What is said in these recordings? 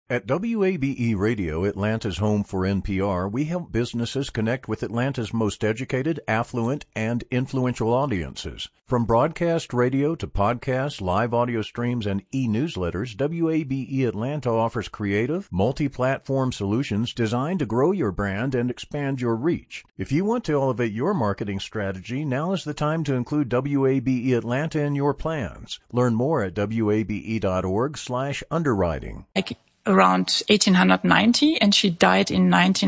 At WABE Radio, Atlanta's home for NPR, we help businesses connect with Atlanta's most educated, affluent, and influential audiences. From broadcast radio to podcasts, live audio streams, and e-newsletters, WABE Atlanta offers creative, multi-platform solutions designed to grow your brand and expand your reach. If you want to elevate your marketing strategy, now is the time to include WABE Atlanta in your plans. Learn more at wabe.org/underwriting. Around 1890, and she died in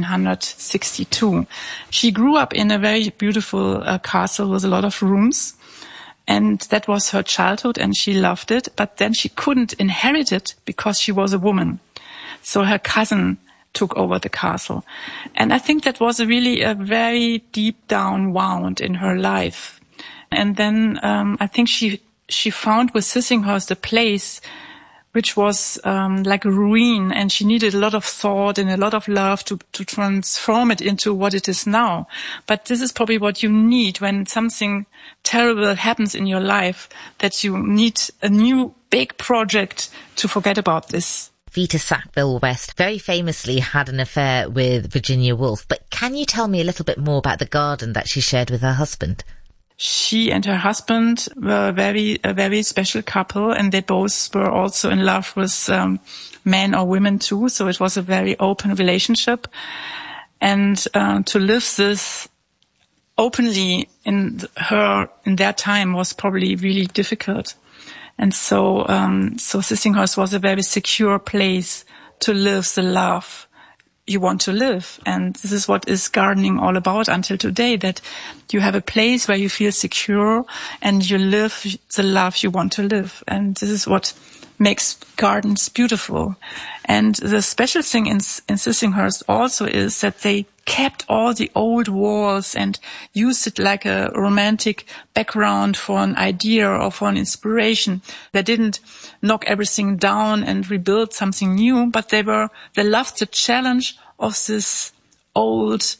1962. She grew up in a very beautiful castle with a lot of rooms, and that was her childhood, and she loved it. But then she couldn't inherit it because she was a woman. So her cousin took over the castle. And I think that was really a very deep down wound in her life. And then I think she found with Sissinghurst a place which was like a ruin, and she needed a lot of thought and a lot of love to transform it into what it is now. But this is probably what you need when something terrible happens in your life, that you need a new big project to forget about this. Vita Sackville West very famously had an affair with Virginia Woolf, but can you tell me a little bit more about the garden that she shared with her husband? She and her husband were a very special couple, and they both were also in love with men or women too. So it was a very open relationship, and to live this openly in their time was probably really difficult. And so Sissinghurst was a very secure place to live the love you want to live. And this is what is gardening all about until today, that you have a place where you feel secure and you live the life you want to live. And this is what makes gardens beautiful. And the special thing in Sissinghurst also is that they kept all the old walls and used it like a romantic background for an idea or for an inspiration. They didn't knock everything down and rebuild something new, but they loved the challenge of this old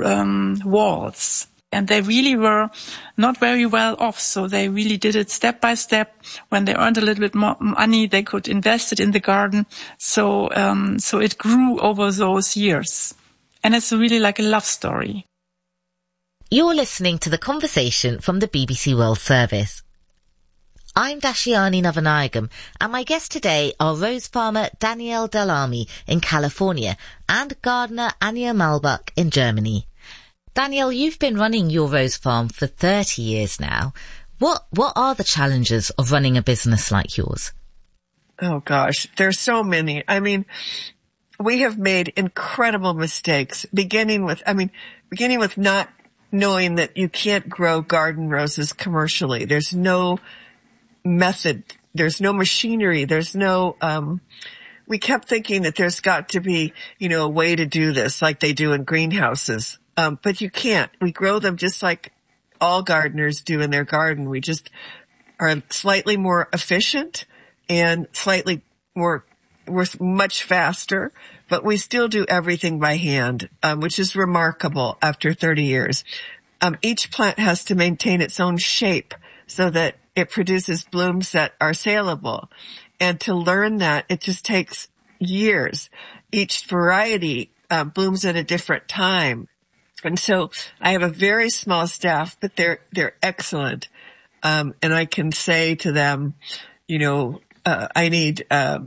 walls. And they really were not very well off, so they really did it step by step. When they earned a little bit more money, they could invest it in the garden. So it grew over those years. And it's really like a love story. You're listening to The Conversation from the BBC World Service. I'm Dashiani Navanayagam, and my guests today are rose farmer Danielle Dell'Armi in California and gardener Anja Malbach in Germany. Danielle, you've been running your rose farm for 30 years now. What are the challenges of running a business like yours? Oh gosh, there's so many. I mean, we have made incredible mistakes, beginning with not knowing that you can't grow garden roses commercially. There's no method. There's no machinery. There's no, we kept thinking that there's got to be, a way to do this like they do in greenhouses. But you can't. We grow them just like all gardeners do in their garden. We just are slightly more efficient and we're much faster, but we still do everything by hand, which is remarkable after 30 years. Each plant has to maintain its own shape so that it produces blooms that are saleable. And to learn that, it just takes years. Each variety blooms at a different time. And so I have a very small staff, but they're excellent. And I can say to them, I need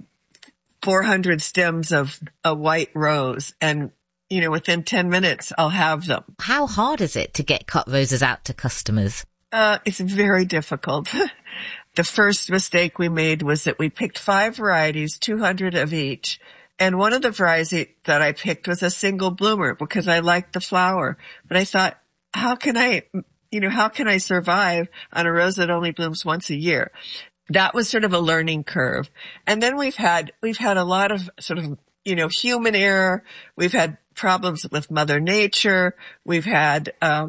400 stems of a white rose, and within 10 minutes I'll have them. How hard is it to get cut roses out to customers? It's very difficult. The first mistake we made was that we picked 5 varieties, 200 of each. And one of the varieties that I picked was a single bloomer because I liked the flower. But I thought, how can I survive on a rose that only blooms once a year? That was sort of a learning curve. And then we've had a lot of sort of, human error. We've had problems with Mother Nature. We've had,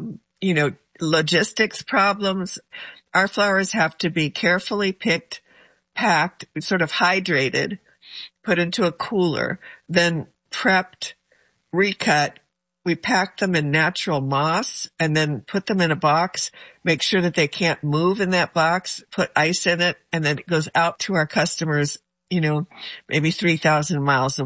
logistics problems. Our flowers have to be carefully picked, packed, sort of hydrated, put into a cooler, then prepped, recut. We pack them in natural moss and then put them in a box, make sure that they can't move in that box, put ice in it, and then it goes out to our customers, maybe 3,000 miles away.